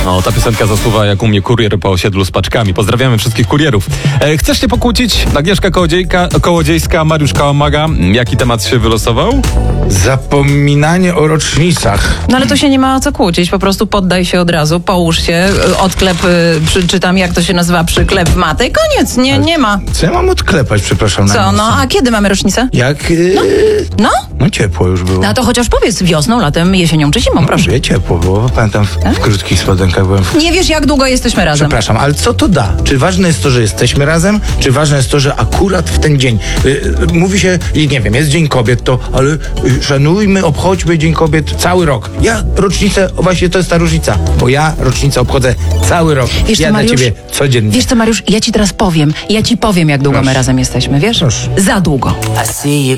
No, ta piosenka zasuwa jak u mnie kurier po osiedlu z paczkami. Pozdrawiamy wszystkich kurierów. Chcesz się pokłócić? Agnieszka Kołodziejska, Mariusz Kałamaga. Jaki temat się wylosował? Zapominanie o rocznicach. No ale to się nie ma o co kłócić, po prostu poddaj się od razu, połóż się, odklep, czy tam jak to się nazywa, przyklep w matę i koniec, nie ma. Co ja mam odklepać, przepraszam? Co, no a kiedy mamy rocznicę? Jak? No? No ciepło już było. No to chociaż powiedz wiosną, latem, jesienią czy zimą, proszę. Wie, ciepło było. Pamiętam, w krótkich spodenkach byłem. Nie wiesz, jak długo jesteśmy razem. Przepraszam, ale co to da? Czy ważne jest to, że jesteśmy razem? Czy ważne jest to, że akurat w ten dzień? Mówi się, nie wiem, jest Dzień Kobiet, ale szanujmy, obchodźmy Dzień Kobiet cały rok. Ja rocznicę, właśnie to jest ta różnica, bo ja rocznicę obchodzę cały rok. Wiesz co, ja Mariusz? dla ciebie codziennie. Wiesz co, Mariusz, ja ci teraz powiem, jak długo my razem jesteśmy, wiesz? Proszę. Za długo. I see you